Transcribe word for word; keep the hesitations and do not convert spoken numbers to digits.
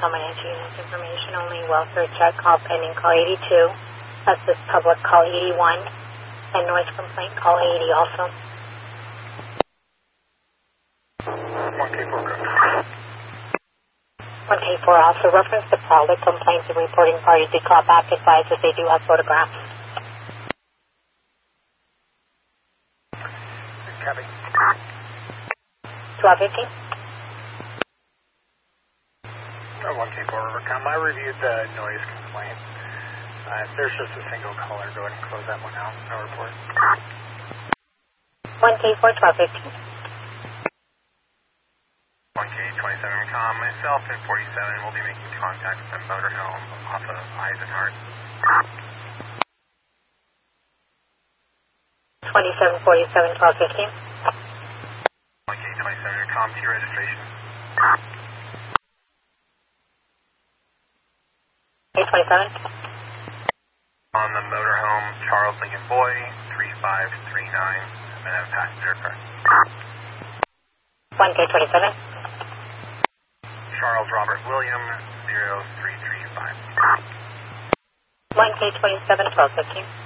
Common Units information only. Welfare check, call pending, call eighty-two. Assist public, call eighty-one. And noise complaint, call eighty also. one K four, good. one K four also reference the public complaints and reporting parties. They call back, advise that they do have photographs. Copy. twelve fifteen. Oh, one K four, Rivercom. I reviewed the noise complaint. Uh, if there's just a single caller, go ahead and close that one out. No report. one K four, twelve fifteen. one K twenty-seven, com. Myself and forty-seven will be making contact with the motorhome off of Eisenhart. twenty-seven forty-seven, twelve fifteen. one K twenty-seven, com. T registration. K twenty-seven. On the motorhome, Charles Lincoln Boy, three five three nine, and a passenger car. one K twenty-seven. Charles Robert William, zero three three five. one K twenty-seven, twelve fifteen.